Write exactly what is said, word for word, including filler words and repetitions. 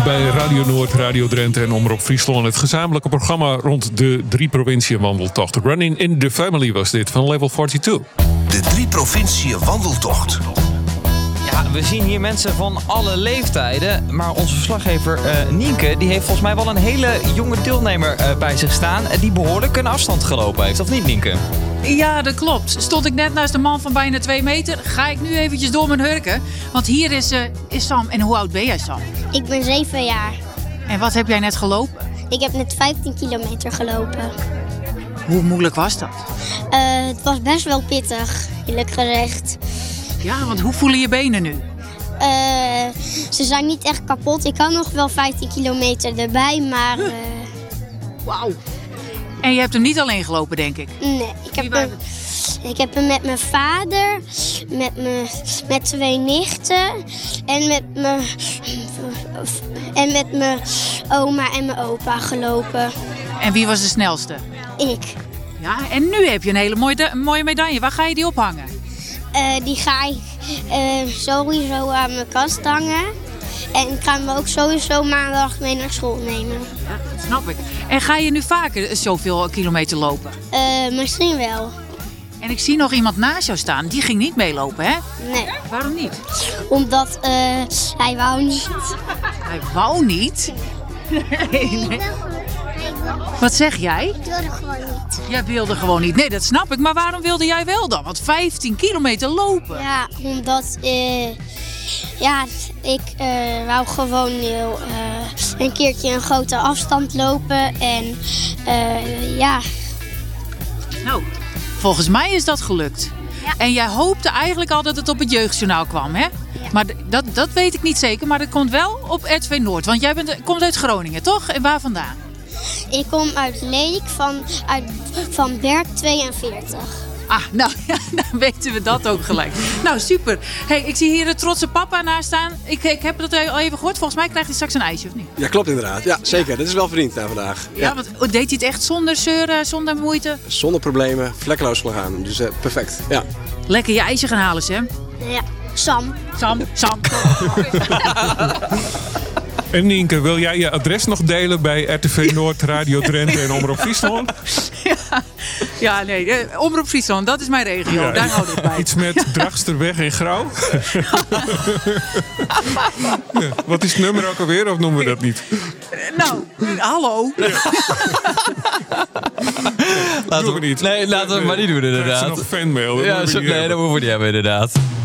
bij Radio Noord, Radio Drenthe en Omroep Friesland. Het gezamenlijke programma rond de drie provinciën wandeltocht. Running in the Family was dit van Level tweeënveertig. De drie provinciën wandeltocht. Ja, we zien hier mensen van alle leeftijden. Maar onze verslaggever uh, Nienke, die heeft volgens mij wel een hele jonge deelnemer uh, bij zich staan. Die behoorlijk een afstand gelopen heeft, of niet, Nienke? Ja, dat klopt. Stond ik net naast een man van bijna twee meter, ga ik nu eventjes door mijn hurken. Want hier is, uh, is Sam. En hoe oud ben jij, Sam? Ik ben zeven jaar. En wat heb jij net gelopen? Ik heb net vijftien kilometer gelopen. Hoe moeilijk was dat? Uh, het was best wel pittig, eerlijk gezegd. Ja, want hoe voelen je benen nu? Uh, ze zijn niet echt kapot. Ik kan nog wel vijftien kilometer erbij, maar... Uh... Wauw. En je hebt hem niet alleen gelopen, denk ik? Nee, ik heb, hem, ik heb hem met mijn vader, met, mijn, met twee nichten en met mijn, en met mijn oma en mijn opa gelopen. En wie was de snelste? Ik. Ja, en nu heb je een hele mooie, mooie medaille. Waar ga je die ophangen? Uh, die ga ik uh, sowieso aan mijn kast hangen. En ik ga hem ook sowieso maandag mee naar school nemen. Ja, dat snap ik. En ga je nu vaker zoveel kilometer lopen? Uh, misschien wel. En ik zie nog iemand naast jou staan. Die ging niet meelopen, hè? Nee. Waarom niet? Omdat uh, hij wou niet. Hij wou niet? Nee, nee. Wat zeg jij? Ik wilde gewoon niet. Jij wilde gewoon niet. Nee, dat snap ik. Maar waarom wilde jij wel dan? Want vijftien kilometer lopen. Ja, omdat... Uh, ja, ik uh, wou gewoon uh, een keertje een grote afstand lopen. En uh, ja... Nou, volgens mij is dat gelukt. Ja. En jij hoopte eigenlijk al dat het op het Jeugdjournaal kwam, hè? Ja. Maar dat, dat weet ik niet zeker. Maar dat komt wel op R T V Noord. Want jij bent, komt uit Groningen, toch? En waar vandaan? Ik kom uit Leek van, uit, van Berk tweeënveertig. Ah, nou ja, dan weten we dat ook gelijk. Nou, super. Hey, ik zie hier een trotse papa naast staan. Ik, ik heb dat al even gehoord. Volgens mij krijgt hij straks een ijsje, of niet? Ja, klopt inderdaad. Ja, zeker. Ja. Dat is wel verdiend na vandaag. Ja, ja, want deed hij het echt zonder zeuren, zonder moeite? Zonder problemen, vlekkeloos gegaan. Dus uh, perfect, ja. Lekker je ijsje gaan halen, Sam. Ja, Sam. Sam, Sam. En Nienke, wil jij je adres nog delen bij R T V Noord, Radio Drenthe en Omroep Friesland? Ja, ja nee, eh, Omroep Friesland, dat is mijn regio. Ja, daar hou ik bij. Iets met Dragsterweg in Grauw? Ja, wat is het nummer ook alweer, of noemen we dat niet? Nou, hallo. Ja. Laten we, niet. Nee, laten we het maar niet doen inderdaad. Krijg je nog fanmail? Ja, zo, nee, dat hoeven we niet hebben inderdaad.